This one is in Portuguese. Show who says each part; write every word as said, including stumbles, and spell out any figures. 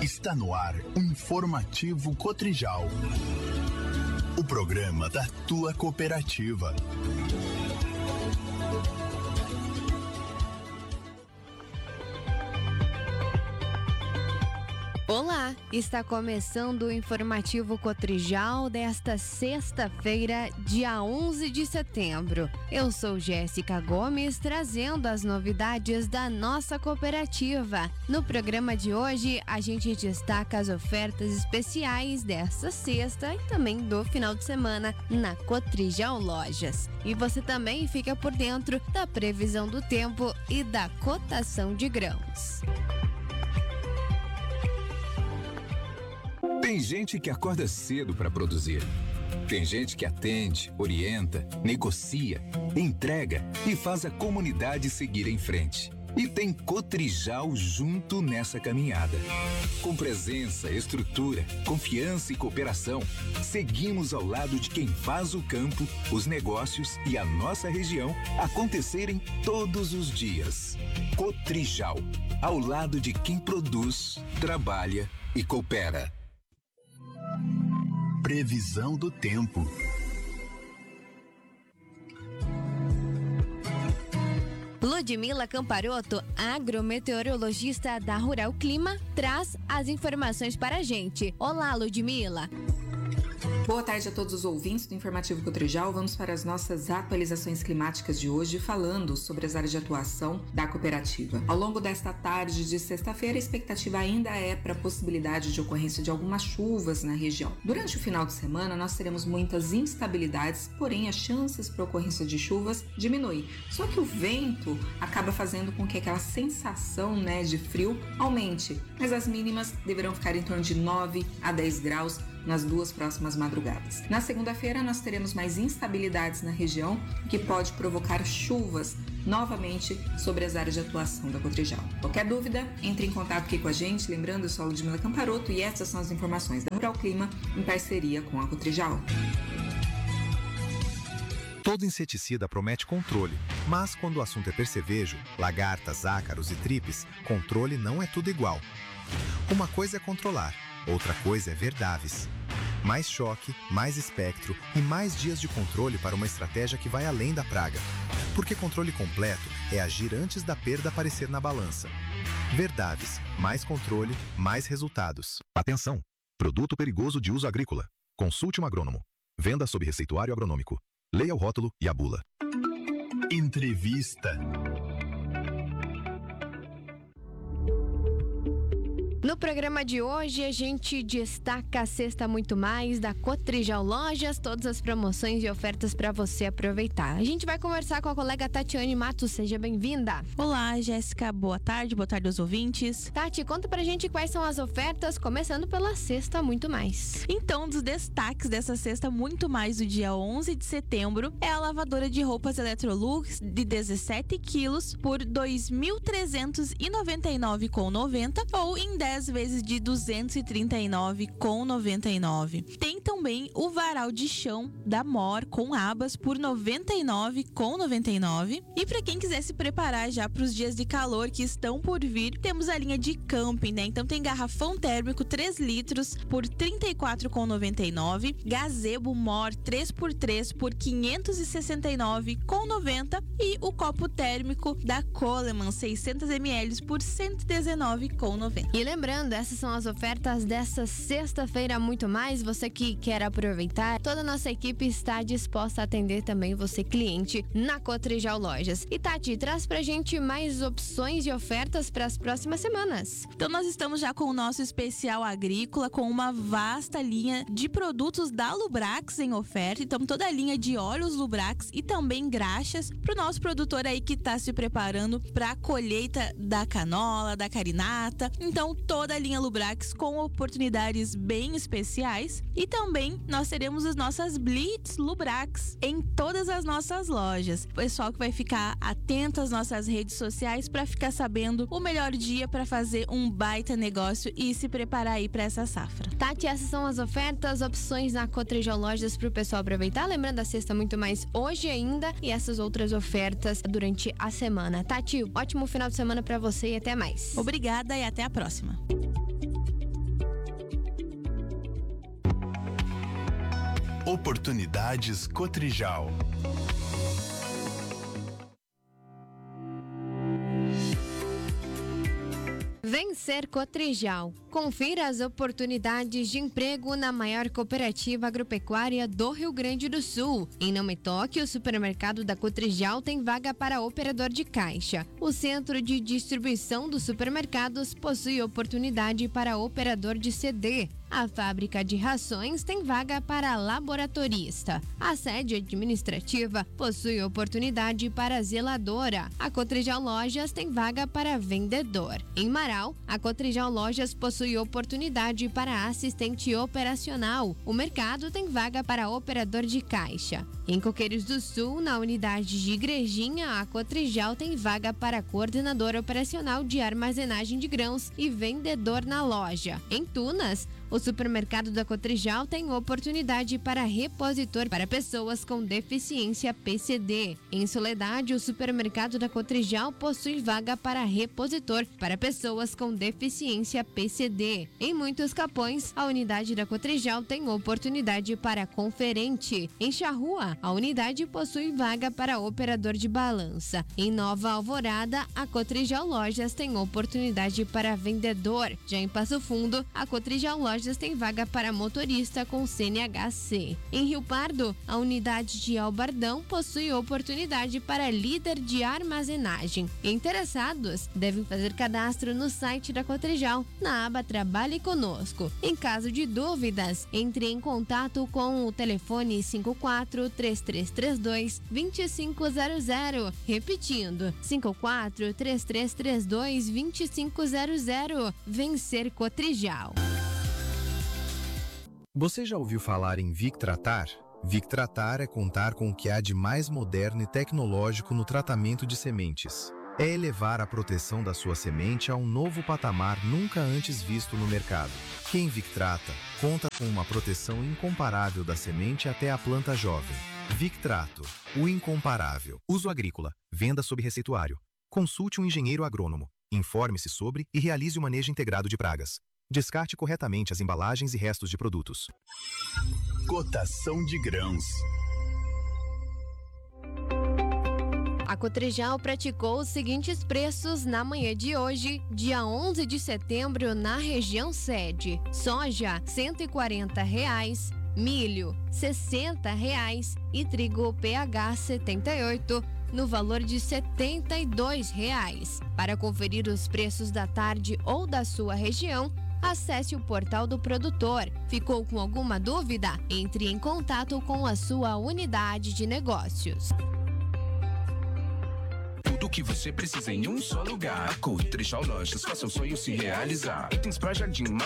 Speaker 1: Está no ar o Informativo Cotrijal. O programa da tua cooperativa.
Speaker 2: Olá, está começando o Informativo Cotrijal desta sexta-feira, dia onze de setembro. Eu sou Jéssica Gomes, trazendo as novidades da nossa cooperativa. No programa de hoje, a gente destaca as ofertas especiais desta sexta e também do final de semana na Cotrijal Lojas. E você também fica por dentro da previsão do tempo e da cotação de grãos.
Speaker 3: Tem gente que acorda cedo para produzir. Tem gente que atende, orienta, negocia, entrega e faz a comunidade seguir em frente. E tem Cotrijal junto nessa caminhada. Com presença, estrutura, confiança e cooperação, seguimos ao lado de quem faz o campo, os negócios e a nossa região acontecerem todos os dias. Cotrijal, ao lado de quem produz, trabalha e coopera.
Speaker 1: Previsão do tempo.
Speaker 2: Ludmila Camparoto, agrometeorologista da Rural Clima, traz as informações para a gente. Olá, Ludmila.
Speaker 4: Boa tarde a todos os ouvintes do Informativo Cotrijal. Vamos para as nossas atualizações climáticas de hoje, falando sobre as áreas de atuação da cooperativa. Ao longo desta tarde de sexta-feira, a expectativa ainda é para a possibilidade de ocorrência de algumas chuvas na região. Durante o final de semana, nós teremos muitas instabilidades, porém as chances para a ocorrência de chuvas diminuem. Só que o vento acaba fazendo com que aquela sensação, né, de frio aumente, mas as mínimas deverão ficar em torno de nove a dez graus nas duas próximas madrugadas. Na segunda-feira, nós teremos mais instabilidades na região, que pode provocar chuvas novamente sobre as áreas de atuação da Cotrijal. Qualquer dúvida, entre em contato aqui com a gente. Lembrando, eu sou a Ludmila Camparoto e essas são as informações da Rural Clima em parceria com a Cotrijal.
Speaker 5: Todo inseticida promete controle, mas quando o assunto é percevejo, lagartas, ácaros e tripes, controle não é tudo igual. Uma coisa é controlar, outra coisa é verdaves. Mais choque, mais espectro e mais dias de controle para uma estratégia que vai além da praga. Porque controle completo é agir antes da perda aparecer na balança. Verdaves, mais controle, mais resultados. Atenção! Produto perigoso de uso agrícola. Consulte um agrônomo. Venda sob receituário agronômico. Leia o rótulo e a bula.
Speaker 1: Entrevista.
Speaker 2: No programa de hoje, a gente destaca a Sexta Muito Mais da Cotrijal Lojas, todas as promoções e ofertas para você aproveitar. A gente vai conversar com a colega Tatiane Matos, seja bem-vinda.
Speaker 6: Olá, Jéssica, boa tarde, boa tarde aos ouvintes.
Speaker 2: Tati, conta pra gente quais são as ofertas, começando pela Sexta Muito Mais.
Speaker 6: Então, um dos destaques dessa Sexta Muito Mais do dia onze de setembro é a lavadora de roupas Electrolux de dezessete quilos por dois mil trezentos e noventa e nove reais e noventa centavos ou em dez vezes de duzentos e trinta e nove reais e noventa e nove centavos. Tem também o varal de chão da Mor com abas por noventa e nove reais e noventa e nove centavos. E para quem quiser se preparar já para os dias de calor que estão por vir, temos a linha de camping, né? Então tem garrafão térmico três litros por trinta e quatro reais e noventa e nove centavos, gazebo Mor três por três por quinhentos e sessenta e nove reais e noventa centavos e o copo térmico da Coleman seiscentos mililitros por cento e dezenove reais e noventa centavos.
Speaker 2: E lembrando, essas são as ofertas dessa sexta-feira muito mais. Você que quer aproveitar, toda a nossa equipe está disposta a atender também você, cliente, na Cotrijal Lojas. E Tati, traz pra gente mais opções e ofertas para as próximas semanas.
Speaker 6: Então nós estamos já com o nosso especial agrícola, com uma vasta linha de produtos da Lubrax em oferta. Então toda a linha de óleos Lubrax e também graxas pro nosso produtor aí que está se preparando para a colheita da canola, da carinata. Então toda a linha Lubrax com oportunidades bem especiais. E também nós teremos as nossas Blitz Lubrax em todas as nossas lojas. O pessoal que vai ficar atento às nossas redes sociais para ficar sabendo o melhor dia para fazer um baita negócio e se preparar aí para essa safra.
Speaker 2: Tati, essas são as ofertas, opções na Cotrijal Lojas para o pessoal aproveitar. Lembrando, a sexta muito mais hoje ainda e essas outras ofertas durante a semana. Tati, ótimo final de semana para você e até mais.
Speaker 6: Obrigada e até a próxima.
Speaker 1: Oportunidades Cotrijal.
Speaker 2: Vencer Cotrijal. Confira as oportunidades de emprego na maior cooperativa agropecuária do Rio Grande do Sul. Em Não Me Toque, o supermercado da Cotrijal tem vaga para operador de caixa. O centro de distribuição dos supermercados possui oportunidade para operador de C D. A fábrica de rações tem vaga para laboratorista. A sede administrativa possui oportunidade para zeladora. A Cotrijal Lojas tem vaga para vendedor. Em Marau, a Cotrijal Lojas possui oportunidade para assistente operacional. O mercado tem vaga para operador de caixa. Em Coqueiros do Sul, na unidade de Igrejinha, a Cotrijal tem vaga para coordenador operacional de armazenagem de grãos e vendedor na loja. Em Tunas, o supermercado da Cotrijal tem oportunidade para repositor para pessoas com deficiência P C D. Em Soledade, o supermercado da Cotrijal possui vaga para repositor para pessoas com deficiência P C D. Em Muitos Capões, a unidade da Cotrijal tem oportunidade para conferente. Em Charrua, a unidade possui vaga para operador de balança. Em Nova Alvorada, a Cotrijal Lojas tem oportunidade para vendedor. Já em Passo Fundo, a Cotrijal Lojas tem vaga para motorista com C N H C. Em Rio Pardo, a unidade de Albardão possui oportunidade para líder de armazenagem. Interessados devem fazer cadastro no site da Cotrijal, na aba Trabalhe Conosco. Em caso de dúvidas, entre em contato com o telefone cinco quatro, três três três dois, dois cinco zero zero. Repetindo, cinco quatro, três três três dois, dois cinco zero zero. Vencer Cotrijal.
Speaker 5: Você já ouviu falar em Victratar? Victratar é contar com o que há de mais moderno e tecnológico no tratamento de sementes. É elevar a proteção da sua semente a um novo patamar nunca antes visto no mercado. Quem Victrata conta com uma proteção incomparável da semente até a planta jovem. Victrato, o incomparável. Uso agrícola, venda sob receituário. Consulte um engenheiro agrônomo. Informe-se sobre e realize o manejo integrado de pragas. Descarte corretamente as embalagens e restos de produtos.
Speaker 1: Cotação de grãos.
Speaker 2: A Cotrijal praticou os seguintes preços na manhã de hoje, dia onze de setembro, na região sede. Soja, cento e quarenta reais. Milho, sessenta reais. E trigo P H setenta e oito, no valor de setenta e dois reais. Para conferir os preços da tarde ou da sua região, acesse o portal do produtor. Ficou com alguma dúvida? Entre em contato com a sua unidade de negócios.
Speaker 7: Tudo o que você precisa em um só lugar. Cotrijal Lojas, faça o sonho se realizar. Itens pra jardim,